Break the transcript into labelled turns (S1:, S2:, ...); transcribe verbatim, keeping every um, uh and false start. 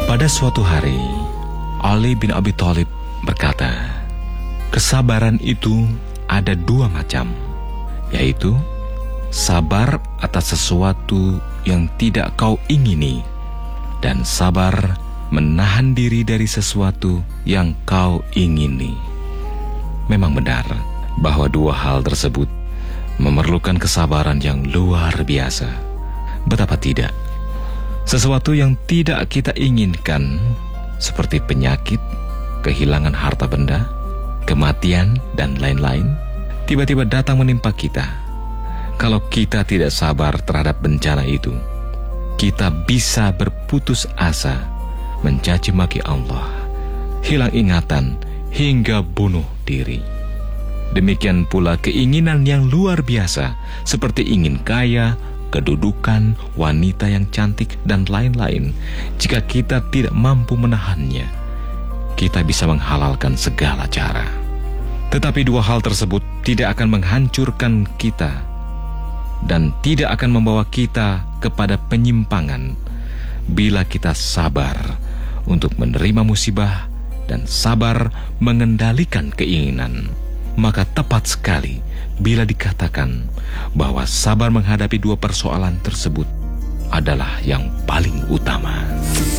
S1: Pada suatu hari, Ali bin Abi Thalib berkata, kesabaran itu ada dua macam, yaitu sabar atas sesuatu yang tidak kau ingini dan sabar menahan diri dari sesuatu yang kau ingini. Memang benar bahwa dua hal tersebut memerlukan kesabaran yang luar biasa. Betapa tidak, sesuatu yang tidak kita inginkan seperti penyakit, kehilangan harta benda, kematian, dan lain-lain tiba-tiba datang menimpa kita. Kalau kita tidak sabar terhadap bencana itu, kita bisa berputus asa, mencaci maki Allah, hilang ingatan, hingga bunuh diri. Demikian pula keinginan yang luar biasa, seperti ingin kaya, kedudukan, wanita yang cantik, dan lain-lain. Jika kita tidak mampu menahannya, kita bisa menghalalkan segala cara. Tetapi dua hal tersebut tidak akan menghancurkan kita dan tidak akan membawa kita kepada penyimpangan bila kita sabar untuk menerima musibah dan sabar mengendalikan keinginan. Maka tepat sekali bila dikatakan bahwa sabar menghadapi dua persoalan tersebut adalah yang paling utama.